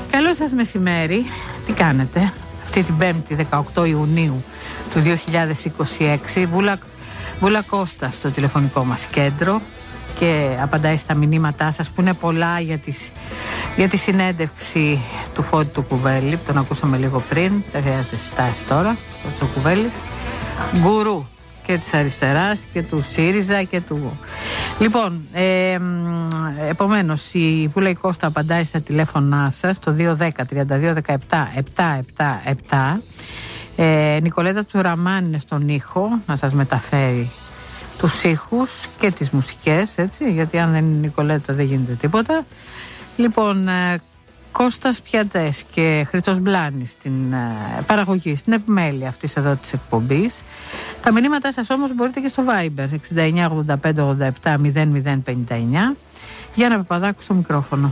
Καλό σας μεσημέρι. Τι κάνετε αυτή την 5η 18 Ιουνίου του 2026? Βούλα Κώστα στο τηλεφωνικό μας κέντρο και απαντάει στα μηνύματά σας που είναι πολλά για τη συνέντευξη του Φώτη του Κουβέλη που τον ακούσαμε λίγο πριν. Δεν χρειάζεται στάση τώρα. Το Κουβέλης γκουρού και της αριστεράς και του ΣΥΡΙΖΑ και του... Λοιπόν, επομένως η Βούλα Κώστα απαντάει στα τηλέφωνά σας το 210-3217-777. Νικολέτα Τσουραμάν είναι στον ήχο να σας μεταφέρει τους ήχους και τις μουσικές, έτσι, γιατί αν δεν είναι η Νικολέτα δεν γίνεται τίποτα. Λοιπόν, Κώστας Πιατές και Χρήστος Μπλάνης στην παραγωγή, στην επιμέλεια αυτής εδώ της εκπομπής. Τα μηνύματά σας όμως μπορείτε και στο Viber 6985870059. Γιάννα Παπαδάκου στο μικρόφωνο.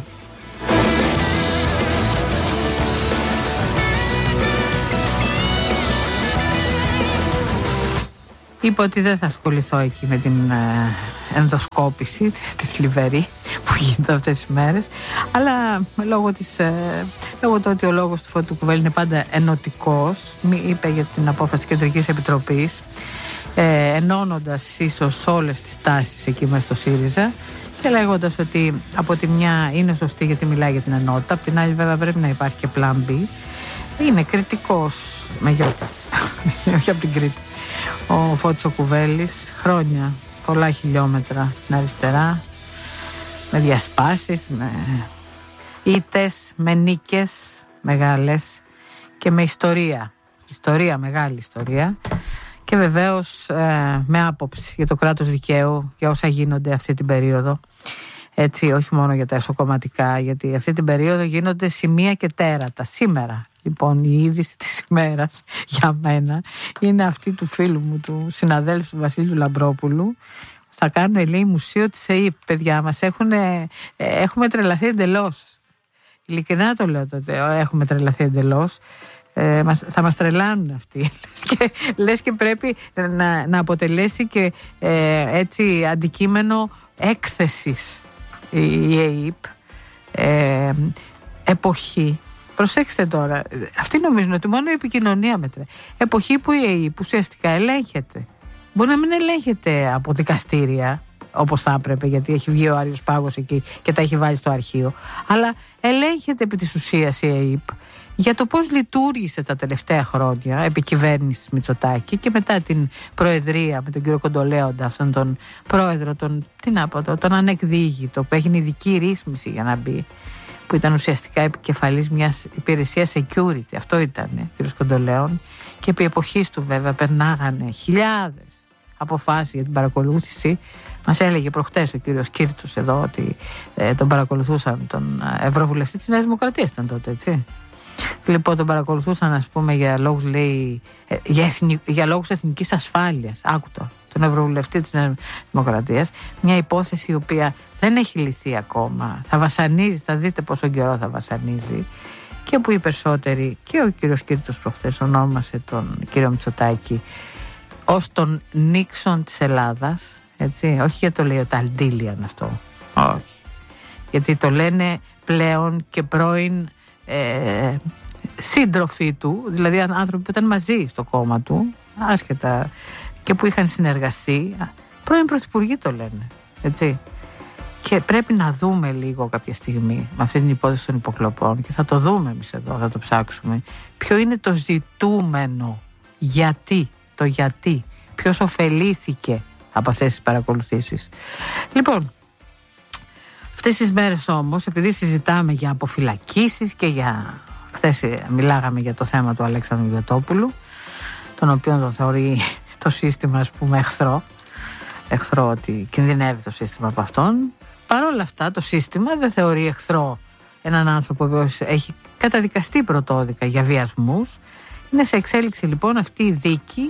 Είπα ότι δεν θα ασχοληθώ εκεί με την ενδοσκόπηση, τη θλιβερή που γίνεται αυτές τις μέρες, αλλά λόγω του ότι ο λόγος του Φώτη του Κουβέλη είναι πάντα ενωτικός, είπε για την απόφαση της Κεντρικής Επιτροπής, ενώνοντας ίσως όλες τις τάσεις εκεί μέσα στο ΣΥΡΙΖΑ και λέγοντας ότι από τη μια είναι σωστή γιατί μιλάει για την ενότητα, από την άλλη βέβαια πρέπει να υπάρχει και πλάν B. Είναι κριτικός με γιώτα, όχι από την Κρήτη. Ο Φώτης ο Κουβέλης, χρόνια, πολλά χιλιόμετρα στην αριστερά, με διασπάσεις, με ήττες, με νίκες μεγάλες και με ιστορία, μεγάλη ιστορία και βεβαίως με άποψη για το κράτος δικαίου, για όσα γίνονται αυτή την περίοδο. Έτσι, όχι μόνο για τα εσωκομματικά, γιατί αυτή την περίοδο γίνονται σημεία και τέρατα. Σήμερα, λοιπόν, η είδηση της ημέρας για μένα είναι αυτή του φίλου μου, του συναδέλφου του Βασίλη του Λαμπρόπουλου. Θα κάνουν, λέει, μουσείο της ΕΕΠ, παιδιά μας. Έχουμε τρελαθεί εντελώς. Ειλικρινά το λέω τότε, έχουμε τρελαθεί εντελώς. Θα μας τρελάνουν αυτοί. Λες και πρέπει να αποτελέσει και έτσι αντικείμενο έκθεσης η ΕΕΠ, εποχή. Προσέξτε τώρα, αυτοί νομίζουν ότι μόνο η επικοινωνία μέτρε. Εποχή που η ΕΕΠ ουσιαστικά ελέγχεται. Μπορεί να μην ελέγχεται από δικαστήρια όπως θα έπρεπε, γιατί έχει βγει ο Άριος Πάγος εκεί και τα έχει βάλει στο αρχείο, αλλά ελέγχεται επί της ουσίας η ΕΕΠ για το πώς λειτουργήσε τα τελευταία χρόνια επί κυβέρνησης Μητσοτάκη και μετά την προεδρία με τον κύριο Κοντολέοντα, αυτόν τον πρόεδρο, τον ανεκδίγητο που έγινε ειδική ρύθμιση για να μπει, που ήταν ουσιαστικά επικεφαλής μιας υπηρεσίας security. Αυτό ήταν ο κύριος Κοντολέον και επί εποχής του βέβαια περνάγανε χιλιάδες αποφάσεις για την παρακολούθηση. Μας έλεγε προχτές ο κύριος Κίρτσος εδώ ότι τον παρακολουθούσαν, τον ευρωβουλευτή της Νέας Δημοκρατίας ήταν τότε, έτσι. Λοιπόν, τον παρακολουθούσαν, ας πούμε, για λόγους, λέει, για λόγους εθνικής ασφάλειας. Άκουτο, τον ευρωβουλευτή της Νέας Δημοκρατίας. Μια υπόθεση η οποία δεν έχει λυθεί ακόμα. Θα βασανίζει, θα δείτε πόσο καιρό θα βασανίζει. Και που οι περισσότεροι, και ο κύριος Κίρτσος προχτές ονόμασε τον κύριο Μητσοτάκη ως τον Νίξον της Ελλάδας. Έτσι, όχι γιατί το λέει ο Ταλντίλιαν αυτό. Όχι. Γιατί το λένε πλέον και πρώην σύντροφοι του, δηλαδή άνθρωποι που ήταν μαζί στο κόμμα του, άσχετα, και που είχαν συνεργαστεί, πρώην πρωθυπουργοί το λένε, έτσι. Και πρέπει να δούμε λίγο κάποια στιγμή με αυτή την υπόθεση των υποκλοπών, και θα το δούμε εμείς εδώ, θα το ψάξουμε, ποιο είναι το ζητούμενο, γιατί, ποιος ωφελήθηκε από αυτές τις παρακολουθήσεις. Λοιπόν, αυτές τις μέρες όμως, επειδή συζητάμε για αποφυλακίσεις και χθες μιλάγαμε για το θέμα του Αλέξανδρου Γιωτόπουλου, τον οποίο τον θεωρεί το σύστημα, ας πούμε, εχθρό, ότι κινδυνεύει το σύστημα από αυτόν. Παρ' όλα αυτά το σύστημα δεν θεωρεί εχθρό έναν άνθρωπο που έχει καταδικαστεί πρωτόδικα για βιασμούς. Είναι σε εξέλιξη λοιπόν αυτή η δίκη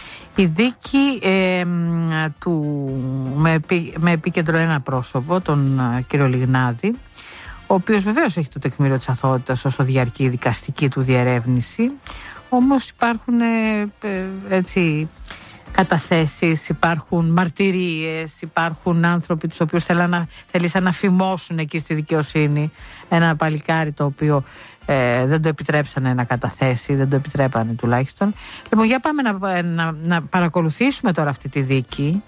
με επίκεντρο ένα πρόσωπο, τον κύριο Λιγνάδη, ο οποίος βεβαίως έχει το τεκμήριο της αθωότητας όσο διαρκεί η δικαστική του διερεύνηση, όμως υπάρχουν έτσι καταθέσεις, υπάρχουν μαρτυρίες, υπάρχουν άνθρωποι τους οποίους θέλησαν να φημώσουν εκεί στη δικαιοσύνη ένα παλικάρι το οποίο δεν το επιτρέψανε να καταθέσει, δεν το επιτρέπανε τουλάχιστον. Λοιπόν, για πάμε να παρακολουθήσουμε τώρα αυτή τη δίκη,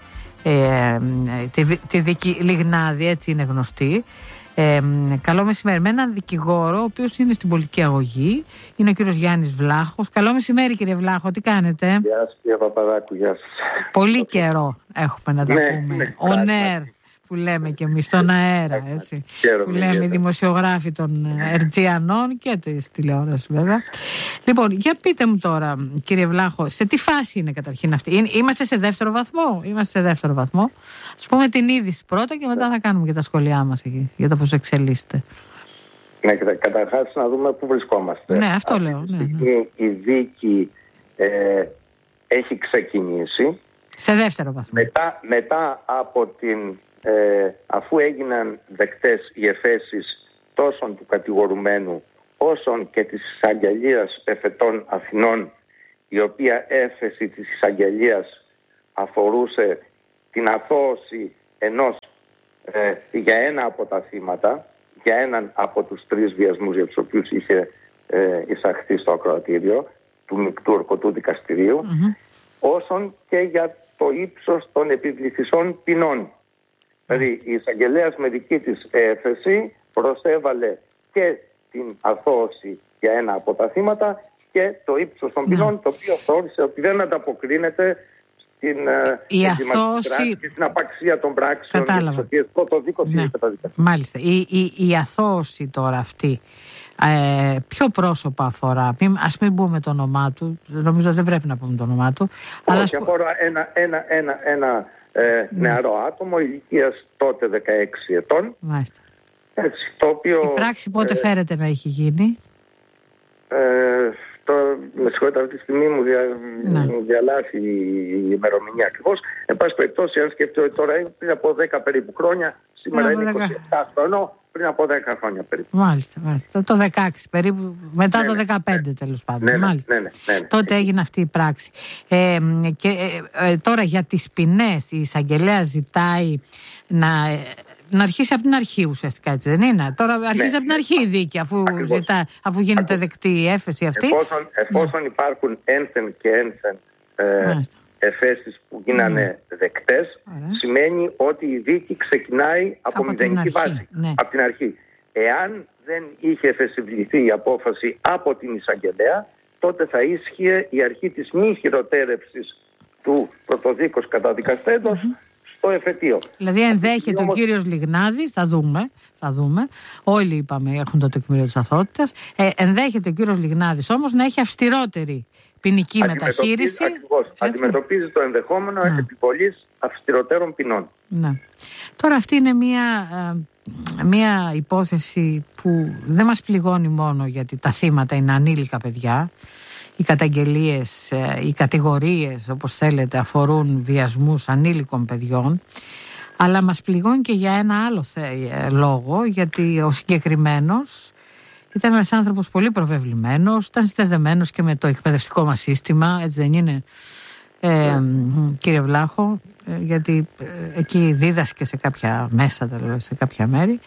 τη δίκη Λιγνάδη, έτσι είναι γνωστή. Καλό μεσημέρι με έναν δικηγόρο ο οποίος είναι στην πολιτική αγωγή, είναι ο κύριος Γιάννης Βλάχος. Καλό μεσημέρι, κύριε Βλάχο, τι κάνετε? Γεια σας, κύριε Παπαδάκου, γεια σας. Πολύ καιρό έχουμε να τα πούμε. On air που λέμε και εμείς, στον αέρα, έτσι. Που λέμε οι δημοσιογράφοι των Ερτζιανών και της τηλεόρασης βέβαια. Λοιπόν, για πείτε μου τώρα, κύριε Βλάχο, σε τι φάση είναι καταρχήν αυτή? Είμαστε σε δεύτερο βαθμό. Ας πούμε την είδηση πρώτα και μετά θα κάνουμε και τα σχόλιά μας εκεί για το πώς εξελίσσεται. Ναι, καταρχάς να δούμε πού βρισκόμαστε. Ναι, αυτό λέω. Ναι. Η δίκη έχει ξεκινήσει. Σε δεύτερο βαθμό. Μετά από αφού έγιναν δεκτές οι εφέσεις τόσο του κατηγορουμένου όσων και της εισαγγελίας εφετών Αθηνών, η οποία έφεση της εισαγγελίας αφορούσε την αθώωση για ένα από τα θύματα, για έναν από τους 3 βιασμούς για τους οποίους είχε εισαχθεί στο ακροατήριο του μεικτού ορκωτού δικαστηρίου, όσον και για το ύψος των επιβληθισών ποινών. Δηλαδή η εισαγγελέας με δική της έφεση προσέβαλε και την αθώωση για ένα από τα θύματα και το ύψος των ποινών, το οποίο θεώρησε ότι δεν ανταποκρίνεται στην απαξία των πράξεων τις οποίες το δίκος είναι καταδικασμένο. Μάλιστα. Η αθώωση τώρα αυτή, ποιο πρόσωπο αφορά? Ας μην πούμε το όνομά του, νομίζω δεν πρέπει να πούμε το όνομά του. Αλλά αφορά ένα νεαρό άτομο ηλικίας τότε 16 ετών. Μάλιστα. Έτσι, το οποίο, η πράξη πότε φέρεται να έχει γίνει? Με συγχωρείτε, αυτή τη στιγμή μου διαλάθει η ημερομηνία ακριβώς. Εν πάση περιπτώσει, αν σκεφτεί ότι τώρα είναι πριν από 10 περίπου χρόνια, σήμερα είναι 27 χρονών, πριν από 10 χρόνια περίπου. Μάλιστα. Το 16 περίπου, μετά το 15 τέλος πάντων. Ναι. Τότε έγινε αυτή η πράξη. Τώρα για τις ποινές, η εισαγγελέα ζητάει να αρχίσει από την αρχή ουσιαστικά, έτσι δεν είναι? Τώρα αρχίζει από την αρχή η δίκη, αφού γίνεται δεκτή η έφεση αυτή. Εφόσον υπάρχουν ένθεν και ένθεν εφέσεις που γίνανε δεκτές, σημαίνει ότι η δίκη ξεκινάει από μηδενική βάση, από την αρχή. Εάν δεν είχε εφεσιβληθεί η απόφαση από την εισαγγελέα, τότε θα ίσχυε η αρχή της μη χειροτέρευσης του πρωτοδίκως καταδικαστέντος στο εφετείο. Δηλαδή ενδέχεται ο κύριος Λιγνάδης, θα δούμε, όλοι είπαμε έχουν το τεκμήριο της αθωότητας, ενδέχεται ο κύριος Λιγνάδης όμως να έχει αυστηρότερη ποινική μεταχείριση. Ακριβώς. Αντιμετωπίζει το ενδεχόμενο επιβολής αυστηρότερων ποινών. Ναι. Τώρα αυτή είναι μια υπόθεση που δεν μας πληγώνει μόνο γιατί τα θύματα είναι ανήλικα παιδιά. Οι καταγγελίες, οι κατηγορίες, όπως θέλετε, αφορούν βιασμούς ανήλικων παιδιών, αλλά μας πληγώνει και για ένα άλλο λόγο, γιατί ο συγκεκριμένος ήταν ένας άνθρωπος πολύ προβεβλημένος, ήταν συνδεδεμένος και με το εκπαιδευτικό μας σύστημα, έτσι δεν είναι, κύριε Βλάχο, γιατί εκεί δίδασκε σε κάποια μέσα, σε κάποια μέρη.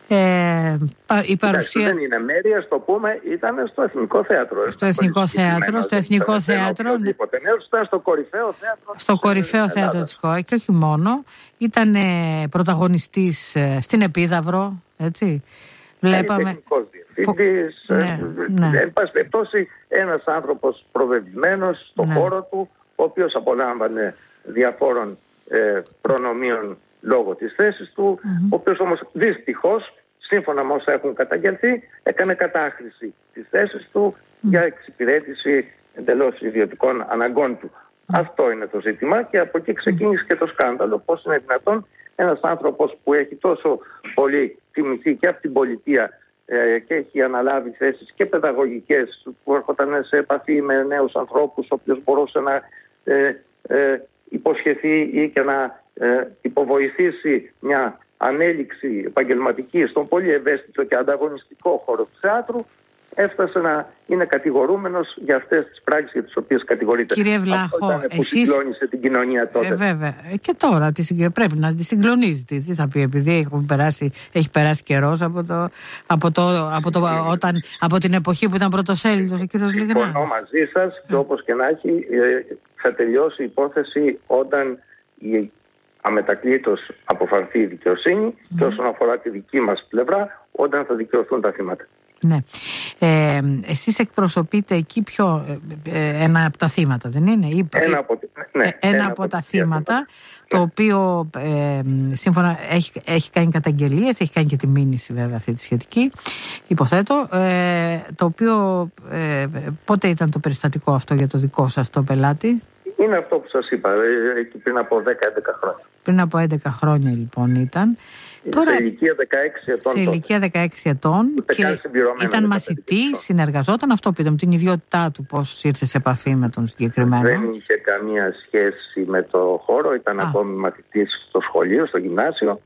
Η παρουσία... Δεν είναι μέρη, ας το πούμε, ήταν στο Εθνικό Θέατρο. Στο Εθνικό Θέατρο. Ήταν στο κορυφαίο θέατρο. Στο κορυφαίο θέατρο της χώρας και όχι μόνο. Ήταν πρωταγωνιστής στην Επίδαυρο, έτσι. Βλέπαμε... Τεχνικός διευθύντης. Εν πάση περιπτώσει, ένας άνθρωπος προβεβλημένος στον χώρο του, ο οποίος απολάμβανε διαφόρων προνομίων λόγω της θέσης του, ο οποίος όμως δυστυχώς, σύμφωνα με όσα έχουν καταγγελθεί, έκανε κατάχρηση της θέσης του για εξυπηρέτηση εντελώς ιδιωτικών αναγκών του. Αυτό είναι το ζήτημα και από εκεί ξεκίνησε και το σκάνδαλο. Πώς είναι δυνατόν ένας άνθρωπος που έχει τόσο πολύ τιμηθεί και από την πολιτεία και έχει αναλάβει θέσεις και παιδαγωγικές, που έρχονταν σε επαφή με νέους ανθρώπους, ο οποίος μπορούσε να υποσχεθεί ή και να υποβοηθήσει μια ανέλυξη επαγγελματική στον πολύ ευαίσθητο και ανταγωνιστικό χώρο του θεάτρου, έφτασε να είναι κατηγορούμενος για αυτές τις πράξεις για τις οποίες κατηγορείται. Κύριε Βλάχο, που συγκλώνησε την κοινωνία τότε. Βέβαια. Και τώρα πρέπει να τη συγκλονίζεται. Τι θα πει, επειδή έχει περάσει καιρός από την εποχή που ήταν πρωτοσέλιδος ο κύριος Λιγνάδης. Συμφωνώ μαζί σας και όπως και να έχει, θα τελειώσει η υπόθεση όταν η αμετακλήτως αποφανθεί η δικαιοσύνη και όσον αφορά τη δική μας πλευρά, όταν θα δικαιωθούν τα θύματα. Ναι. Εσείς εκπροσωπείτε εκεί ένα από τα θύματα, δεν είναι? Ένα από τα θύματα, το οποίο σύμφωνα έχει κάνει καταγγελίες, έχει κάνει και τη μήνυση βέβαια αυτή τη σχετική, υποθέτω, το οποίο πότε ήταν το περιστατικό αυτό για το δικό σας το πελάτη? Είναι αυτό που σας είπα, πριν από 10-11 χρόνια. Πριν από 11 χρόνια λοιπόν ήταν. Τώρα, σε ηλικία 16 ετών. Σε ηλικία 16 ετών και ήταν μαθητής, συνεργαζόταν, αυτό που είδαμε, την ιδιότητά του, πώς ήρθε σε επαφή με τον συγκεκριμένο? Δεν είχε καμία σχέση με το χώρο, ήταν ακόμη μαθητής στο σχολείο, στο γυμνάσιο.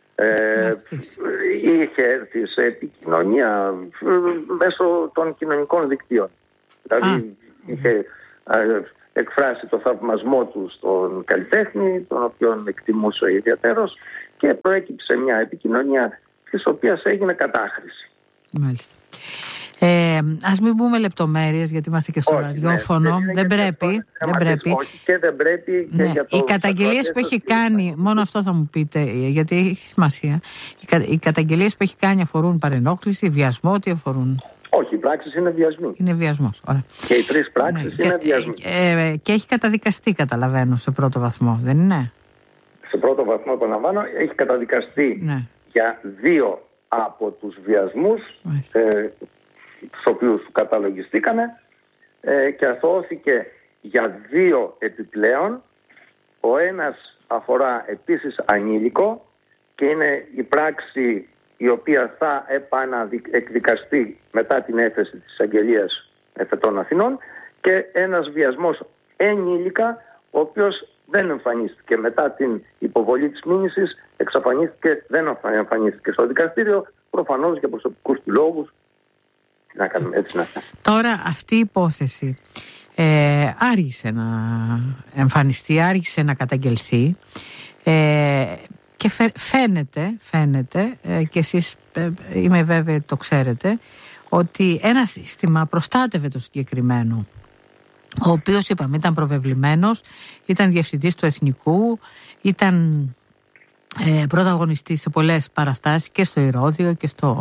Είχε έρθει σε επικοινωνία μέσω των κοινωνικών δικτύων. Δηλαδή είχε εκφράσει το θαυμασμό του στον καλλιτέχνη, τον οποίον εκτιμούσε ιδιαίτερος, και προέκυψε μια επικοινωνία της οποίας έγινε κατάχρηση. Μάλιστα. Ας μην πούμε λεπτομέρειες, γιατί είμαστε και στο ραδιόφωνο. Δεν πρέπει. Όχι, και δεν πρέπει. Ναι. Και οι καταγγελίες που έχει κάνει, μόνο αυτό θα μου πείτε, γιατί έχει σημασία. Οι καταγγελίες που έχει κάνει αφορούν παρενόχληση, βιασμό, τι αφορούν? Όχι, οι πράξεις είναι βιασμοί. Είναι βιασμός. Ωραία. Και οι 3 πράξεις είναι βιασμοί. Και έχει καταδικαστεί, καταλαβαίνω, σε πρώτο βαθμό, δεν είναι? Σε πρώτο βαθμό, επαναλαμβάνω, έχει καταδικαστεί για 2 από τους βιασμούς τους οποίους καταλογιστήκανε, και αθωώθηκε για 2 επιπλέον. Ο ένας αφορά επίσης ανήλικο και είναι η πράξη η οποία θα επαναεκδικαστεί μετά την έφεση της Αγγελίας Εφετών Αθηνών, και ένας βιασμός ενήλικα, ο οποίος δεν εμφανίστηκε μετά την υποβολή της μήνυσης, εξαφανίστηκε, δεν εμφανίστηκε στο δικαστήριο, προφανώς για προσωπικούς του λόγους. Να κάνουμε έτσι να. Τώρα αυτή η υπόθεση άργησε να εμφανιστεί, άργησε να καταγγελθεί, και φαίνεται και εσείς είμαι βέβαιη το ξέρετε, ότι ένα σύστημα προστάτευε το συγκεκριμένο, ο οποίος είπαμε ήταν προβεβλημένος, ήταν διευθυντής του Εθνικού, ήταν πρωταγωνιστής σε πολλές παραστάσεις και στο Ηρώδειο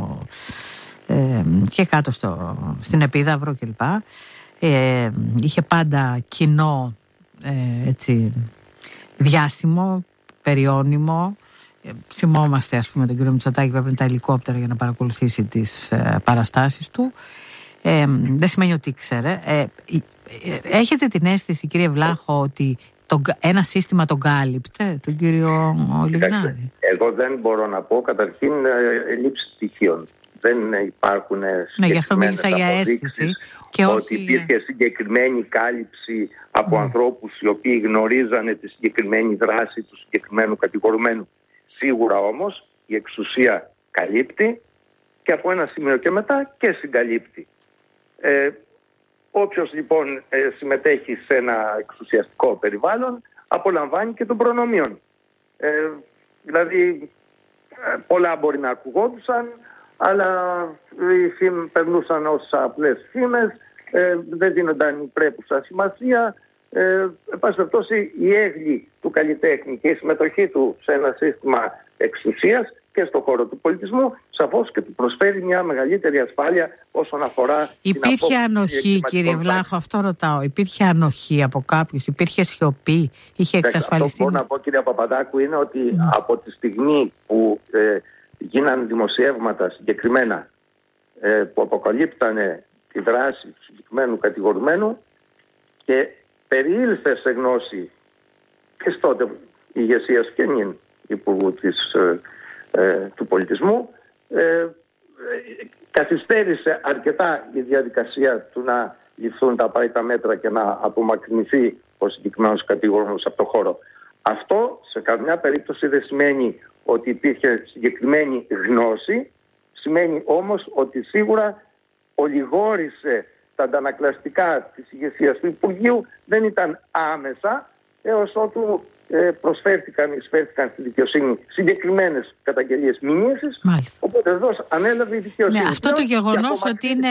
και κάτω στην Επίδαυρο κλπ. Είχε πάντα κοινό διάσημο, περιώνυμο. Θυμόμαστε, ας πούμε, τον κύριο Μητσοτάκη που έπαιρνε τα ελικόπτερα για να παρακολουθήσει τις παραστάσεις του. Δεν σημαίνει ότι ήξερε. Έχετε την αίσθηση, κύριε Βλάχο, ότι ένα σύστημα τον κάλυπτε, τον κύριο Λιγνάδη? Εγώ δεν μπορώ να πω, καταρχήν, λήψη στοιχείων. Δεν υπάρχουν συγκεκριμένες αποδείξεις ότι υπήρχε συγκεκριμένη κάλυψη από ανθρώπους οι οποίοι γνωρίζανε τη συγκεκριμένη δράση του συγκεκριμένου κατηγορουμένου. Σίγουρα όμως η εξουσία καλύπτει, και από ένα σημείο και μετά και συγκαλύπτει. Όποιος λοιπόν συμμετέχει σε ένα εξουσιαστικό περιβάλλον απολαμβάνει και των προνομίων. Δηλαδή πολλά μπορεί να ακουγόντουσαν, αλλά οι φήμες περνούσαν ως απλές φήμες, δεν δίνονταν η πρέπουσα σημασία. Εν πάση περιπτώσει, η έγκλη του καλλιτέχνη και η συμμετοχή του σε ένα σύστημα εξουσίας και στον χώρο του πολιτισμού σαφώς και του προσφέρει μια μεγαλύτερη ασφάλεια όσον αφορά. Υπήρχε ανοχή, κύριε Βλάχο, αυτό ρωτάω. Υπήρχε ανοχή από κάποιους, υπήρχε σιωπή, είχε εξασφαλιστεί? Αυτό που μπορώ να πω, κύριε Παπαδάκου, είναι ότι από τη στιγμή που γίνανε δημοσιεύματα συγκεκριμένα που αποκαλύπτανε τη δράση του συγκεκριμένου κατηγορουμένου και περιήλθε σε γνώση και τότε ηγεσίας και νυν Υπουργού του Πολιτισμού, καθυστέρησε αρκετά η διαδικασία του να ληφθούν τα απαραίτητα μέτρα και να απομακρυνθεί ο συγκεκριμένος κατηγορούμενος από το χώρο. Αυτό σε καμιά περίπτωση δεν σημαίνει ότι υπήρχε συγκεκριμένη γνώση, σημαίνει όμως ότι σίγουρα ολιγόρησε τα αντανακλαστικά της ηγεσίας του Υπουργείου δεν ήταν άμεσα, έως ότου εισφέρθηκαν στη δικαιοσύνη συγκεκριμένες καταγγελίες μηνύσεις. Οπότε εδώ ανέλαβε η δικαιοσύνη. Ναι, αυτό το γεγονός ότι είναι.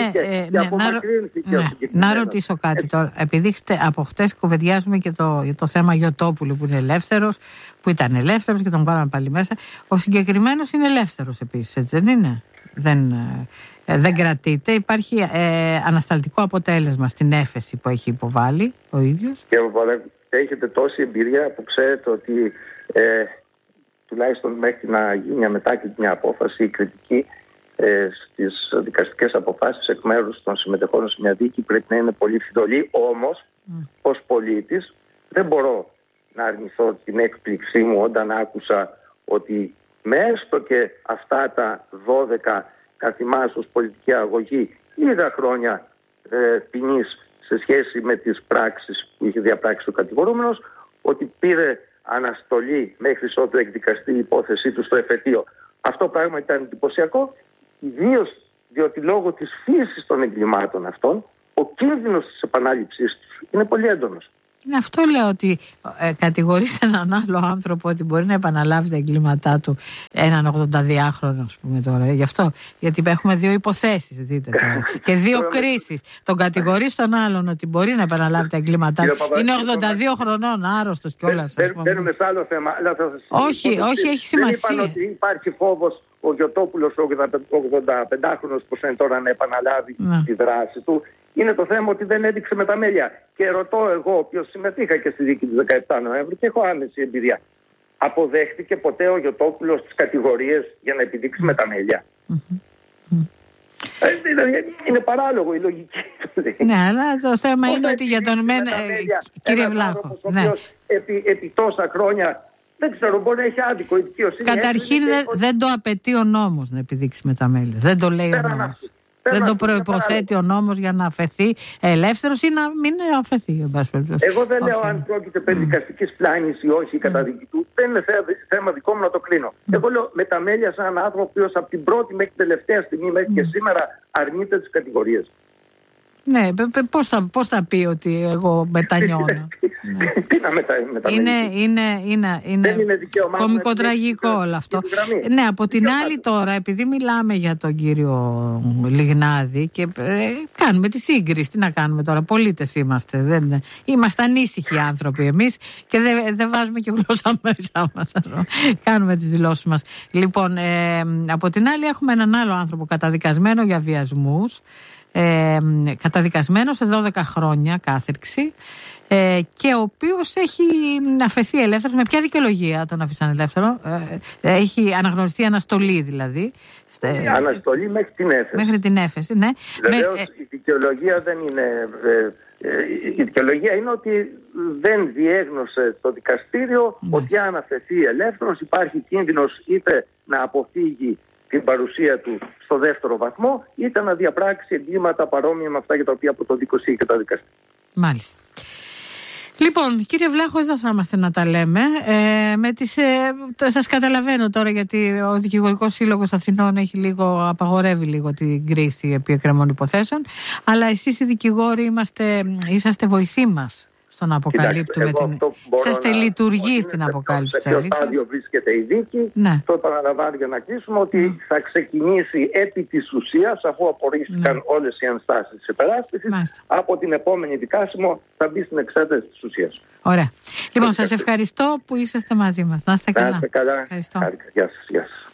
Να ρωτήσω κάτι τώρα. Επειδή από χτες κουβεντιάζουμε και το θέμα Γιωτόπουλου που είναι ελεύθερος, που ήταν ελεύθερος και τον πάραμε πάλι μέσα. Ο συγκεκριμένος είναι ελεύθερος επίσης, έτσι δεν είναι? Δεν κρατείται. Υπάρχει ανασταλτικό αποτέλεσμα στην έφεση που έχει υποβάλει ο ίδιος. Έχετε τόση εμπειρία που ξέρετε ότι τουλάχιστον μέχρι να γίνει μια μετάκλητη μια απόφαση, η κριτική στις δικαστικές αποφάσεις εκ μέρους των συμμετεχόντων σε μια δίκη πρέπει να είναι πολύ φιδωλή. Όμως, ως πολίτης δεν μπορώ να αρνηθώ την έκπληξή μου όταν άκουσα ότι με έστω και αυτά τα 12 καθημάς ως πολιτική αγωγή λίγα χρόνια ποινής σε σχέση με τις πράξεις που είχε διαπράξει ο κατηγορούμενος, ότι πήρε αναστολή μέχρι ότου εκδικαστεί η υπόθεσή του στο εφετείο. Αυτό πράγμα ήταν εντυπωσιακό, ιδίως διότι λόγω της φύσης των εγκλημάτων αυτών, ο κίνδυνος της επανάληψής τους είναι πολύ έντονος. Αυτό λέω, ότι κατηγορείς έναν άλλο άνθρωπο ότι μπορεί να επαναλάβει τα εγκλήματά του, έναν 82χρονο, ας πούμε τώρα. Γι' αυτό, γιατί έχουμε δύο υποθέσεις, δείτε τώρα, και δύο κρίσεις. Τον κατηγορείς τον άλλον ότι μπορεί να επαναλάβει τα εγκλήματά του. Είναι 82 χρονών, άρρωστος κιόλας. Μπαίνουμε σε άλλο θέμα. Όχι, έχει σημασία. Δεν είπαν ότι υπάρχει φόβος ο Γιωτόπουλος, ο 85χρονος που είναι τώρα, να επαναλάβει τη δράση του. Είναι το θέμα ότι δεν έδειξε με τα μέλια. Και ρωτώ εγώ, ο οποίος συμμετείχα και στη δίκη του 17 Νοέμβρη και έχω άμεση εμπειρία, αποδέχτηκε ποτέ ο Γιωτόπουλος τις κατηγορίες για να επιδείξει με τα μέλια? Είναι παράλογο η λογική. Ναι, αλλά το θέμα είναι ότι για τον κύριε Βλάχο, επί τόσα χρόνια, δεν ξέρω, μπορεί να έχει άδικο η δικαιοσύνη. Καταρχήν δεν το απαιτεί ο νόμος να επιδείξει με τα μέλια. Δεν το λέει ο νόμος. Δεν το προϋποθέτει ο νόμος για να αφαιθεί ελεύθερος ή να μην αφαιθεί. Εγώ δεν λέω αν πρόκειται περί δικαστικής πλάνης ή όχι η καταδίκη του. Δεν είναι θέμα δικό μου να το κρίνω. Εγώ λέω με τα μέλια σαν έναν άνθρωπο ο οποίος από την πρώτη μέχρι την τελευταία στιγμή, μέχρι και σήμερα, αρνείται τις κατηγορίες. Ναι, πώς θα πει ότι εγώ μετανιώνω? Τι να είναι κωμικοτραγικό όλο αυτό. Ναι, από την άλλη τώρα, επειδή μιλάμε για τον κύριο Λιγνάδη και κάνουμε τη σύγκριση, τι να κάνουμε τώρα, πολίτες είμαστε, είμαστε ανήσυχοι άνθρωποι εμείς και δεν βάζουμε και γλώσσα μέσα μας, κάνουμε τις δηλώσεις μας. Λοιπόν, από την άλλη έχουμε έναν άλλο άνθρωπο καταδικασμένο για βιασμούς, καταδικασμένο σε 12 χρόνια κάθριξη, και ο οποίος έχει αφαιθεί ελεύθερος. Με ποια δικαιολογία τον αφήσαν ελεύθερο? Έχει αναγνωριστεί αναστολή δηλαδή. Αναστολή μέχρι την έφεση. Μέχρι την έφεση, ναι. Βεβαίως η δικαιολογία δεν είναι... Η δικαιολογία είναι ότι δεν διέγνωσε το δικαστήριο ότι αν αφαιθεί ελεύθερος υπάρχει κίνδυνος είτε να αποφύγει την παρουσία του στο δεύτερο βαθμό, είτε να διαπράξει εγκλήματα παρόμοια με αυτά για τα οποία από το δίκος είχε καταδικαστεί. Μάλιστα. Λοιπόν, κύριε Βλάχο, εδώ θα είμαστε να τα λέμε. Σας καταλαβαίνω τώρα, γιατί ο Δικηγορικός Σύλλογος Αθηνών απαγορεύει λίγο την κρίση επί εκκρεμών υποθέσεων, αλλά εσείς οι δικηγόροι είσαστε βοηθοί μας στο να αποκαλύπτουμε Είσαστε λειτουργοί στην αποκάλυψη της αλήθειας. Σε ποιο στάδιο βρίσκεται η δίκη, το επαναλαμβάνω για να κλείσουμε, ότι θα ξεκινήσει επί της ουσίας, αφού απορρίφθηκαν όλες οι ενστάσεις της υπεράσπισης, από την επόμενη δικάσιμο θα μπει στην εξέταση της ουσίας. Ωραία. Λοιπόν, σας ευχαριστώ που είσαστε μαζί μας. Να είστε καλά. Ευχαριστώ. Γεια σας.